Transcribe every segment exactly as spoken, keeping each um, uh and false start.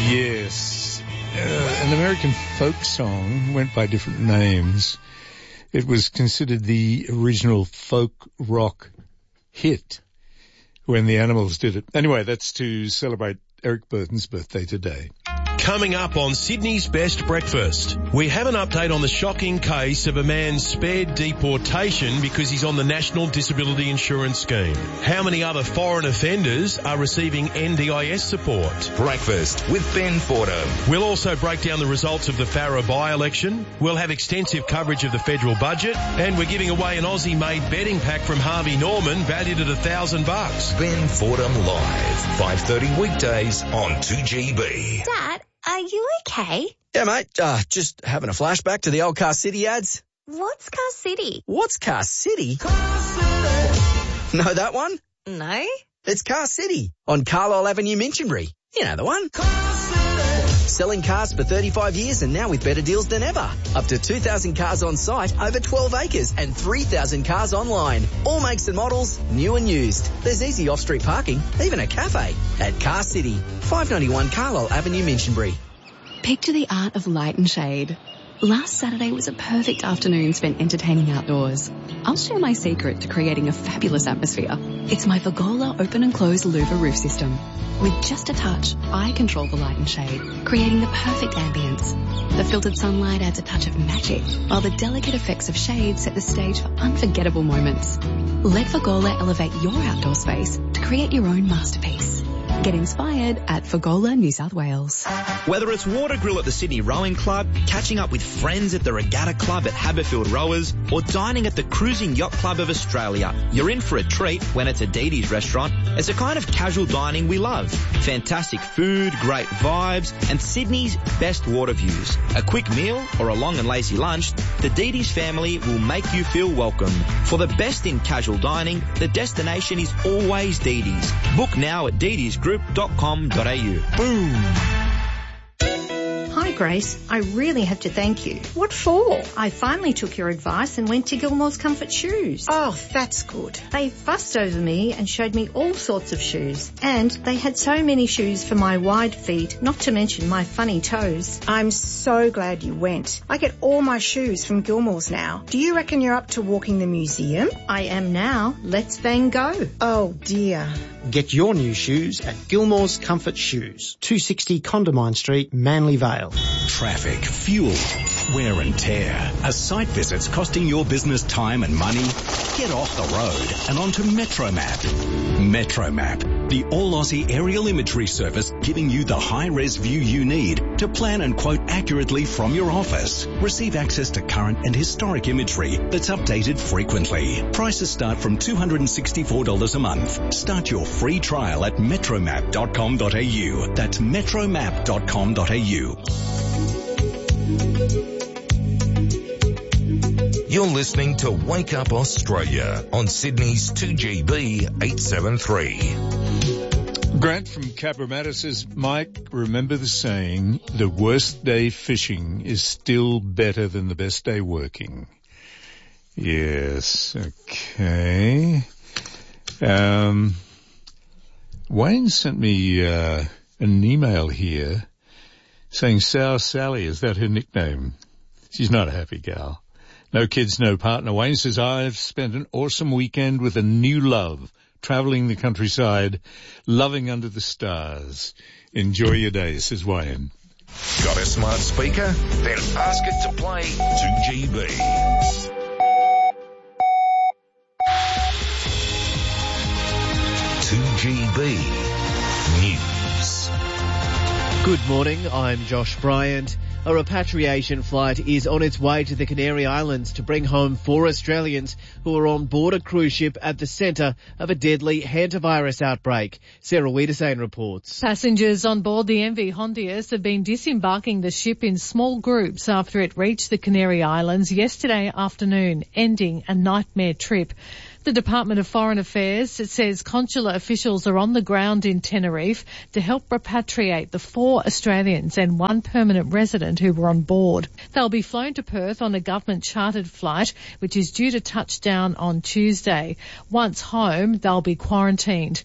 Yes. Uh, an American folk song went by different names. It was considered the original folk rock hit when the Animals did it. Anyway, that's to celebrate Eric Burton's birthday today. Coming up on Sydney's Best Breakfast, we have an update on the shocking case of a man spared deportation because he's on the National Disability Insurance Scheme. How many other foreign offenders are receiving N D I S support? Breakfast with Ben Fordham. We'll also break down the results of the Farrer by-election. We'll have extensive coverage of the federal budget, and we're giving away an Aussie-made betting pack from Harvey Norman valued at a thousand bucks. Ben Fordham Live, five thirty weekdays on two G B. Dad, are you okay? Yeah, mate. Uh, just having a flashback to the old Car City ads. What's Car City? What's Car City? Car City. Know that one? No. It's Car City on Carlisle Avenue, Minchinbury. You know the one. Car City. Selling cars for thirty-five years and now with better deals than ever. Up to two thousand cars on site, over twelve acres and three thousand cars online. All makes and models, new and used. There's easy off-street parking, even a cafe. At Car City, five ninety-one Carlisle Avenue, Minchinbury. Picture the art of light and shade. Last Saturday was a perfect afternoon spent entertaining outdoors. I'll share my secret to creating a fabulous atmosphere. It's my Fagola open and close louver roof system. With just a touch, I control the light and shade, creating the perfect ambience. The filtered sunlight adds a touch of magic, while the delicate effects of shade set the stage for unforgettable moments. Let Fagola elevate your outdoor space to create your own masterpiece. Get inspired at Fagola, New South Wales. Whether it's water grill at the Sydney Rowing Club, catching up with friends at the Regatta Club at Haberfield Rowers, or dining at the Cruising Yacht Club of Australia, you're in for a treat when it's a Didi's restaurant. It's a kind of casual dining we love. Fantastic food, great vibes, and Sydney's best water views. A quick meal or a long and lazy lunch, the Didi's family will make you feel welcome. For the best in casual dining, the destination is always Didi's. Book now at didis group dot com dot a u. Boom! Hi Grace, I really have to thank you. What for? I finally took your advice and went to Gilmore's Comfort Shoes. Oh, that's good. They fussed over me and showed me all sorts of shoes. And they had so many shoes for my wide feet, not to mention my funny toes. I'm so glad you went. I get all my shoes from Gilmore's now. Do you reckon you're up to walking the museum? I am now. Let's Van go. Oh dear. Get your new shoes at Gilmore's Comfort Shoes, two sixty Condamine Street, Manly Vale. Traffic, fuel, wear and tear. Are site visits costing your business time and money? Get off the road and onto MetroMap. MetroMap, the all-Aussie aerial imagery service giving you the high-res view you need to plan and quote accurately from your office. Receive access to current and historic imagery that's updated frequently. Prices start from two hundred sixty-four dollars a month. Start your free trial at metromap dot com dot a u. That's metromap dot com dot a u. You're listening to Wake Up Australia on Sydney's two G B eight seventy-three. Grant from Cabramatta says, Mike, remember the saying, the worst day fishing is still better than the best day working. Yes, okay. Um, Wayne sent me uh, an email here saying Sour Sally, is that her nickname? She's not a happy gal. No kids, no partner. Wayne says, I've spent an awesome weekend with a new love, travelling the countryside, loving under the stars. Enjoy your day, says Wayne. Got a smart speaker? Then ask it to play two G B. two G B News. Good morning, I'm Josh Bryant. A repatriation flight is on its way to the Canary Islands to bring home four Australians who are on board a cruise ship at the centre of a deadly hantavirus outbreak. Sarah Wiedersane reports. Passengers on board the M V Hondius have been disembarking the ship in small groups after it reached the Canary Islands yesterday afternoon, ending a nightmare trip. The Department of Foreign Affairs says consular officials are on the ground in Tenerife to help repatriate the four Australians and one permanent resident who were on board. They'll be flown to Perth on a government-chartered flight, which is due to touch down on Tuesday. Once home, they'll be quarantined.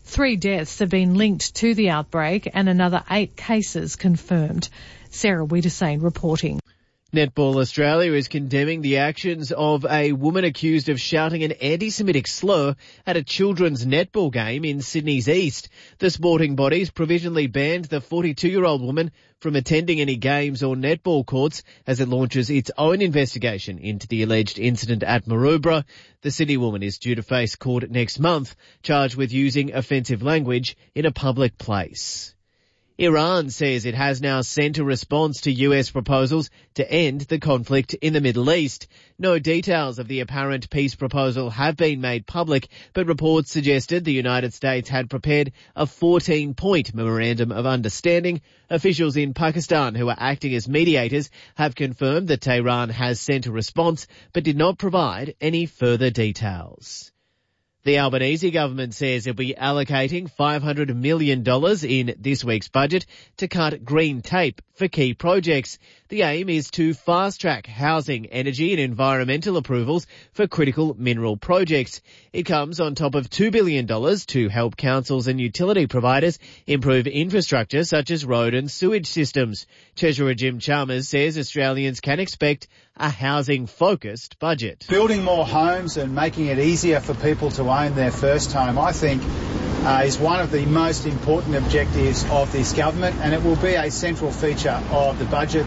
Three deaths have been linked to the outbreak and another eight cases confirmed. Sarah Wiedersane reporting. Netball Australia is condemning the actions of a woman accused of shouting an anti-Semitic slur at a children's netball game in Sydney's East. The sporting bodies provisionally banned the forty-two-year-old woman from attending any games or netball courts as it launches its own investigation into the alleged incident at Maroubra. The Sydney woman is due to face court next month, charged with using offensive language in a public place. Iran says it has now sent a response to U S proposals to end the conflict in the Middle East. No details of the apparent peace proposal have been made public, but reports suggested the United States had prepared a fourteen-point memorandum of understanding. Officials in Pakistan who are acting as mediators have confirmed that Tehran has sent a response, but did not provide any further details. The Albanese government says it'll be allocating five hundred million dollars in this week's budget to cut green tape for key projects. The aim is to fast-track housing, energy and environmental approvals for critical mineral projects. It comes on top of two billion dollars to help councils and utility providers improve infrastructure such as road and sewage systems. Treasurer Jim Chalmers says Australians can expect a housing-focused budget. Building more homes and making it easier for people to own their first home, I think, uh, is one of the most important objectives of this government, and it will be a central feature of the budget.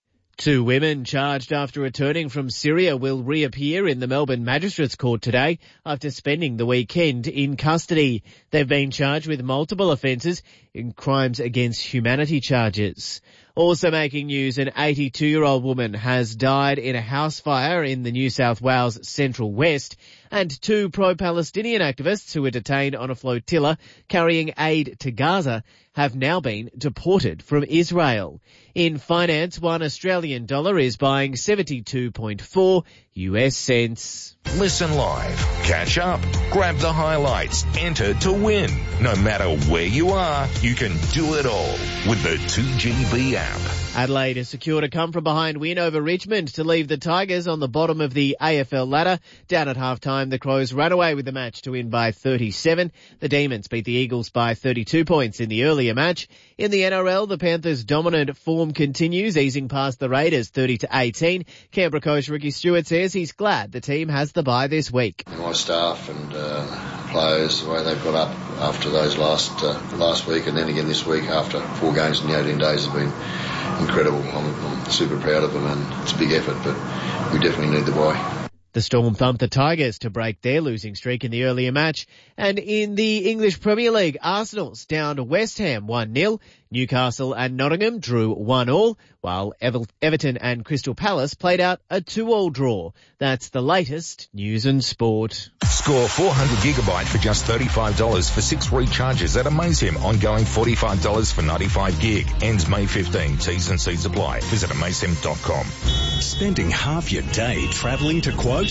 Two women charged after returning from Syria will reappear in the Melbourne Magistrates Court today after spending the weekend in custody. They've been charged with multiple offences in crimes against humanity charges. Also making news, an eighty-two-year-old woman has died in a house fire in the New South Wales Central West, and two pro-Palestinian activists who were detained on a flotilla carrying aid to Gaza have now been deported from Israel. In finance, one Australian dollar is buying seventy-two point four U S cents. Listen live, catch up, grab the highlights, enter to win. No matter where you are, you can do it all with the two G B app. Adelaide has secured a come-from-behind win over Richmond to leave the Tigers on the bottom of the A F L ladder. Down at half-time, the Crows ran away with the match to win by thirty-seven. The Demons beat the Eagles by thirty-two points in the earlier match. In the N R L, the Panthers' dominant form continues, easing past the Raiders thirty to eighteen. Canberra coach Ricky Stewart says he's glad the team has the bye this week. My staff and uh, players, the way they've got up after those last uh, last week and then again this week after four games in the eighteen days have been incredible. I'm, I'm super proud of them, and it's a big effort, but we definitely need the bye. The Storm thumped the Tigers to break their losing streak in the earlier match. And in the English Premier League, Arsenal's down to West Ham one nil. Newcastle and Nottingham drew one all, while Ever- Everton and Crystal Palace played out a two all draw. That's the latest news and sport. Score four hundred gigabyte for just thirty-five dollars for six recharges at Amazim. Ongoing forty-five dollars for ninety-five gig. Ends May fifteenth. T's and C's apply. Visit amazim dot com. Spending half your day travelling to quote?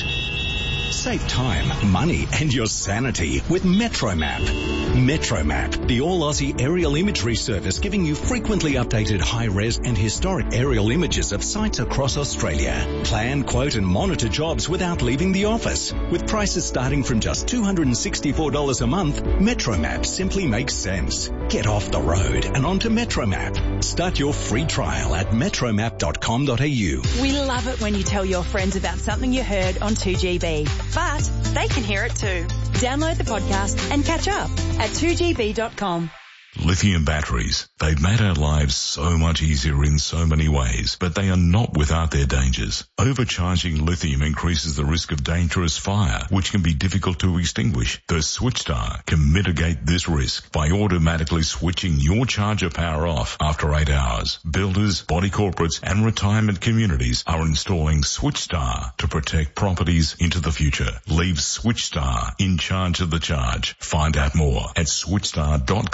Save time, money and your sanity with MetroMap. MetroMap, the all-Aussie aerial imagery service giving you frequently updated high-res and historic aerial images of sites across Australia. Plan, quote and monitor jobs without leaving the office. With prices starting from just two hundred sixty-four dollars a month, MetroMap simply makes sense. Get off the road and onto MetroMap. Start your free trial at metromap dot com dot a u. We love it when you tell your friends about something you heard on two G B. But they can hear it too. Download the podcast and catch up at two G B dot com. Lithium batteries. They've made our lives so much easier in so many ways, but they are not without their dangers. Overcharging lithium increases the risk of dangerous fire, which can be difficult to extinguish. The SwitchStar can mitigate this risk by automatically switching your charger power off after eight hours. Builders, body corporates and retirement communities are installing SwitchStar to protect properties into the future. Leave SwitchStar in charge of the charge. Find out more at switchstar dot com dot a u.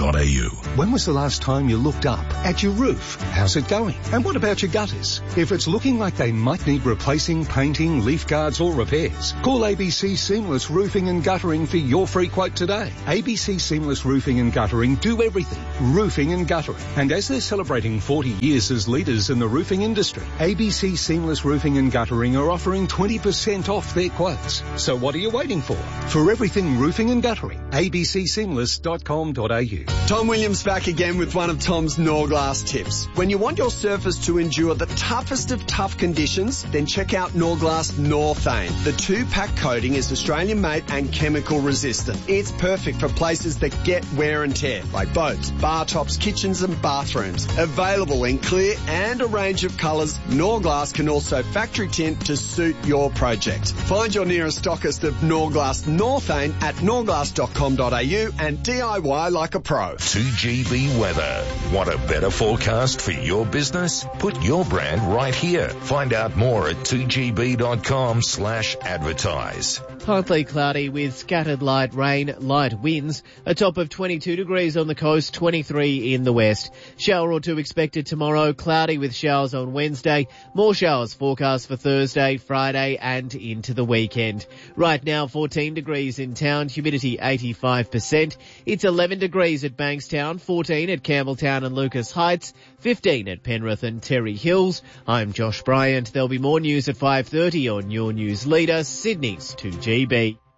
dot a u. When was the last time you looked up at your roof? How's it going? And what about your gutters? If it's looking like they might need replacing, painting, leaf guards or repairs, call A B C Seamless Roofing and Guttering for your free quote today. A B C Seamless Roofing and Guttering do everything. Roofing and guttering. And as they're celebrating forty years as leaders in the roofing industry, A B C Seamless Roofing and Guttering are offering twenty percent off their quotes. So what are you waiting for? For everything roofing and guttering, a b c seamless dot com dot a u. Tom Williams back again with one of Tom's Norglass tips. When you want your surface to endure the toughest of tough conditions, then check out Norglass Northane. The two-pack coating is Australian made and chemical resistant. It's perfect for places that get wear and tear, like boats, bar tops, kitchens and bathrooms. Available in clear and a range of colours, Norglass can also factory tint to suit your project. Find your nearest stockist of Norglass Northane at norglass dot com dot a u and D I Y like a pro. two G B weather. Want a better forecast for your business? Put your brand right here. Find out more at two g b dot com slash advertise. Partly cloudy with scattered light rain, light winds. A top of twenty-two degrees on the coast, twenty-three in the west. Shower or two expected tomorrow. Cloudy with showers on Wednesday. More showers forecast for Thursday, Friday and into the weekend. Right now, fourteen degrees in town. Humidity eighty-five percent. It's eleven degrees at Bankstown, fourteen at Campbelltown and Lucas Heights, fifteen at Penrith and Terry Hills. I'm Josh Bryant. There'll be more news at five thirty on your news leader, Sydney's two G B.